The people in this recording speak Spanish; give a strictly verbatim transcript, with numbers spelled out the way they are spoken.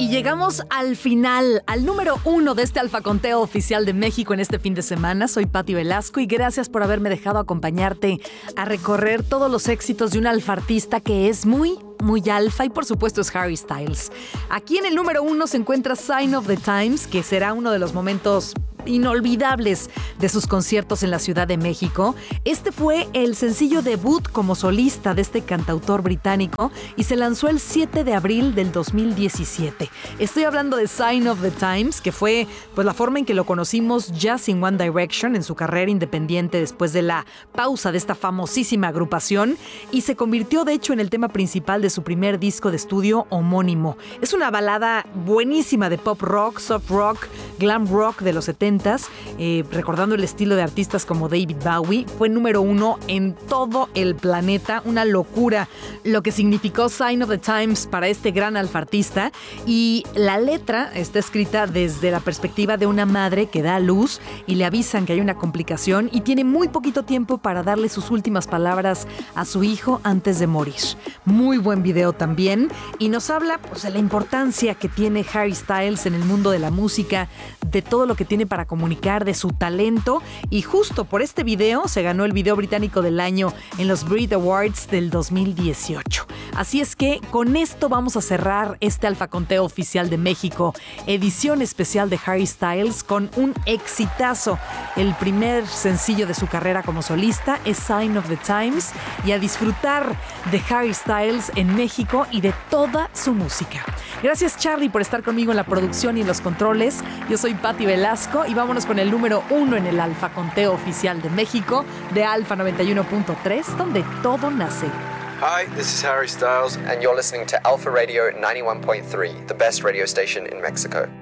llegamos al final, al número uno de este Alfa Conteo oficial de México en este fin de semana. Soy Pati Velasco y gracias por haberme dejado acompañarte a recorrer todos los éxitos de un alfa artista que es muy, muy alfa y por supuesto es Harry Styles. Aquí en el número uno se encuentra Sign of the Times, que será uno de los momentos inolvidables de sus conciertos en la Ciudad de México. Este fue el sencillo debut como solista de este cantautor británico y se lanzó el siete de abril del dos mil diecisiete. Estoy hablando de Sign of the Times, que fue pues la forma en que lo conocimos ya sin One Direction en su carrera independiente después de la pausa de esta famosísima agrupación, y se convirtió de hecho en el tema principal de su primer disco de estudio homónimo. Es una balada buenísima de pop rock, soft rock, glam rock de los setenta, eh, recordando el estilo de artistas como David Bowie. Fue número uno en todo el planeta, una locura lo que significó Sign of the Times para este gran alfa artista. Y la letra está escrita desde la perspectiva de una madre que da a luz y le avisan que hay una complicación y tiene muy poquito tiempo para darle sus últimas palabras a su hijo antes de morir. Muy buen video también, y nos habla pues, de la importancia que tiene Harry Styles en el mundo de la música, de todo lo que tiene para comunicar, de su talento, y justo por este video se ganó el video británico del año en los Brit Awards del dos mil dieciocho. Así es que con esto vamos a cerrar este Alfa Conteo oficial de México, edición especial de Harry Styles con un exitazo. El primer sencillo de su carrera como solista es Sign of the Times, y a disfrutar de Harry Styles en México y de toda su música. Gracias, Charlie, por estar conmigo en la producción y en los controles. Yo soy Pati Velasco y vámonos con el número uno en el Alfa Conteo oficial de México de Alfa noventa y uno punto tres, donde todo nace. Hi, this is Harry Styles, and you're listening to Alpha Radio ninety-one point three, the best radio station in Mexico.